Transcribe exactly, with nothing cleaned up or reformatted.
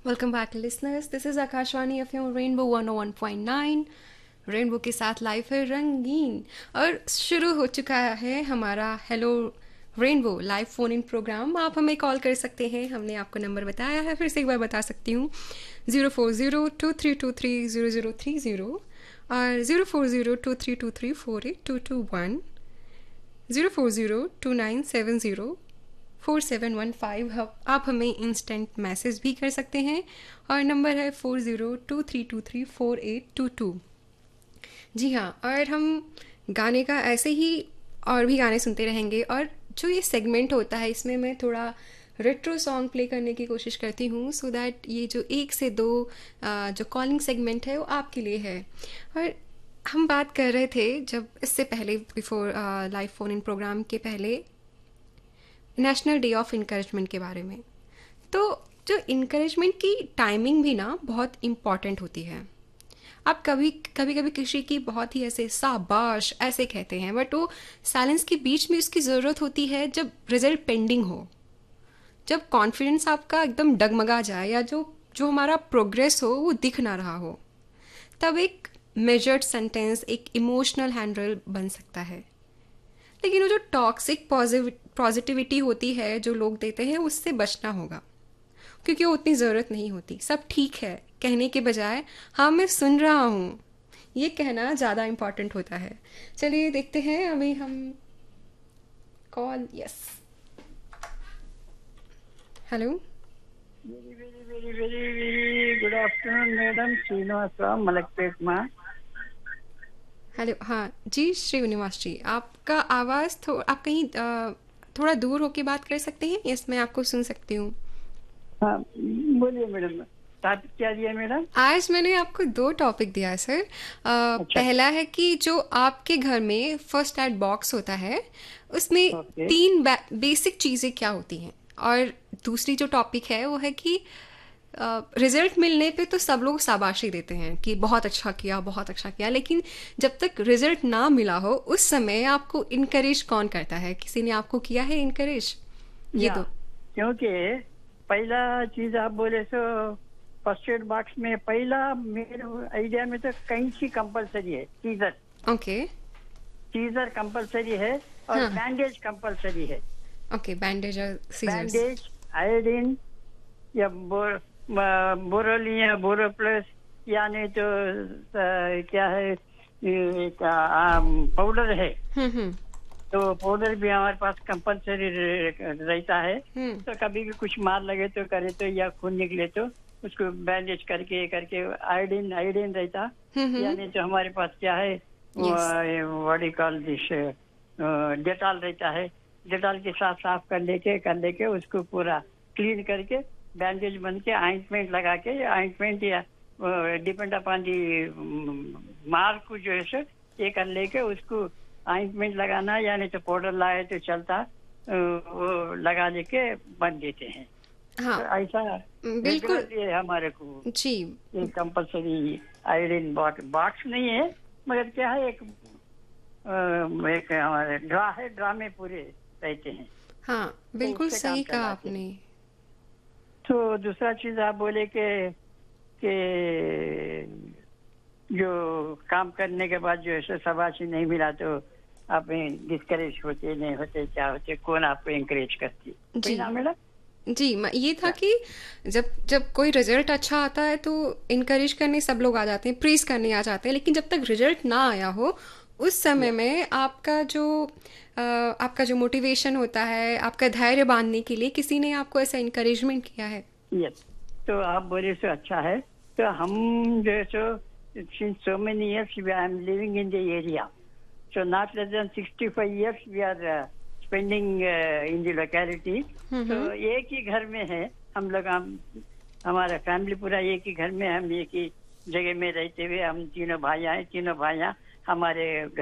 Welcome back listeners, this is Akashvani F M rainbow one O one point nine. Rainbow के साथ life है रंगीन। और शुरू हो चुका है हमारा हेलो रेनबो लाइव फ़ोन इन प्रोग्राम। आप हमें कॉल कर सकते हैं, हमने आपको नंबर बताया है, फिर से एक बार बता सकती हूँ। Zero four zero two three to three zero zero three zero और zero four zero two three to three four eight to to one, zero four zero two nine seven zero four seven one five. आप हमें instant message भी कर सकते हैं और number है four zero two three to three four eight to to. जी हाँ, और हम गाने का ऐसे ही और भी गाने सुनते रहेंगे। और जो ये सेगमेंट होता है इसमें मैं थोड़ा रेट्रो सॉन्ग प्ले करने की कोशिश करती हूँ, सो दैट ये जो एक से दो आ, जो कॉलिंग सेगमेंट है वो आपके लिए है। और हम बात कर रहे थे जब इससे पहले, बिफोर लाइव फ़ोन इन प्रोग्राम के पहले, नेशनल डे ऑफ इनकरेजमेंट के बारे में। तो जो इनकरेजमेंट की टाइमिंग भी ना बहुत इम्पॉर्टेंट होती है। आप कभी कभी कभी किसी की बहुत ही ऐसे शाबाश ऐसे कहते हैं, बट वो साइलेंस के बीच में उसकी ज़रूरत होती है जब रिजल्ट पेंडिंग हो, जब कॉन्फिडेंस आपका एकदम डगमगा जाए, या जो जो हमारा प्रोग्रेस हो वो दिख ना रहा हो। तब एक मेजर्ड सेंटेंस, एक इमोशनल हैंडल बन सकता है। लेकिन वो जो टॉक्सिक पॉजिटिविटी होती है जो लोग देते हैं, उससे बचना होगा, क्योंकि वो उतनी ज़रूरत नहीं होती। सब ठीक है कहने के बजाय हाँ मैं सुन रहा हूँ, ये कहना ज़्यादा इम्पॉर्टेंट होता है। चलिए देखते हैं अभी हम call. Yes, hello. Very very very very very good afternoon madam, Srinivasrao Malakpet माँ। हेलो, हाँ जी श्रीनिवास जी, आपका आवाज़ थो आप कहीं अ, थोड़ा दूर होके बात कर सकते हैं? यस, मैं आपको सुन सकती हूँ। हाँ बोलिए मैडम, टॉपिक क्या दिया मैडम? आज मैंने आपको दो टॉपिक दिया है सर। अ, अच्छा पहला है कि जो आपके घर में फर्स्ट एड बॉक्स होता है उसमें ओके। तीन बेसिक चीज़ें क्या होती हैं। और दूसरी जो टॉपिक है वो है कि रिजल्ट मिलने पे तो सब लोग शाबाशी देते हैं कि बहुत अच्छा किया, बहुत अच्छा किया, लेकिन जब तक रिजल्ट ना मिला हो उस समय आपको इनकरेज कौन करता है? किसी ने आपको किया है इनकरेज? ये या दो। क्योंकि पहला चीज आप बोले सो फर्स्ट एड बॉक्स में पहला मेरे आइडिया में तो कैंची कंपलसरी है, सीजर ओके। सीजर कंपलसरी है और हाँ। बैंडेज कंपलसरी है। ओके, बैंडेज और सीजर्स। बैंडेज, आयोडीन या बोर बोरोल या बोरो प्लस, या नहीं तो अ, क्या है, एक पाउडर है, हम्म हम्म तो पाउडर भी हमारे पास कंपलसरी रहता है। हम्म। तो कभी भी कुछ मार लगे तो करे तो, या खून निकले तो उसको बैंडेज करके करके आयोडीन आयोडीन रहता। हम्म हम्म। यानी तो हमारे पास क्या है, yes. Body call this Dettol रहता है। डेटॉल के साथ साफ कर लेके कर लेके उसको पूरा क्लीन करके बैंडेज बन के ऑइंटमेंट लगा के, ऑइंटमेंट या डिपेंड अपॉन दी मार्क को जो है सो ये कर लेके उसको ऑइंटमेंट लगाना, यानी तो पाउडर लाए तो चलता, अ, वो लगा लेके बन देते हैं। हाँ। तो ऐसा बिल्कुल। रेगुलर ये हमारे को जी। ये कंपलसरी आयोडीन बॉक्स नहीं है, मगर क्या है, एक अ, एक हमारे ड्रा है, ड्रा में पूरे रहते हैं, हाँ, तो बिल्कुल उससे काम सही कहा चलाते हैं। आपने। तो दूसरा चीज आप बोले कि कि जो काम करने के बाद जो है शाबाशी नहीं मिला तो आप डिस्करेज होते नहीं होते, क्या होते, कौन आपको इंकरेज करती है, कोई जी ना मैडम? जी, म- ये था क्या? कि जब जब कोई रिजल्ट अच्छा आता है तो इनकरेज करने सब लोग आ जाते हैं, प्रीज करने आ जाते हैं, लेकिन जब तक रिजल्ट ना आया हो उस समय यस में आपका जो अ, आपका जो मोटिवेशन होता है, आपका धैर्य बांधने के लिए किसी ने आपको ऐसा इनकरेजमेंट किया है? यस। तो आप बोले सो अच्छा है। तो हम जो है so since so many years we I am living in the area, so not less than sixty-five years we are uh, spending uh, in the locality. हम्म तो हम्म। एक ही घर में है हम लोग, हम हमारा फैमिली पूरा एक ही घर में, हम एक ही जगह में रहते हुए हम तीनों भाई हैं, तीनों भाइयाँ हमारे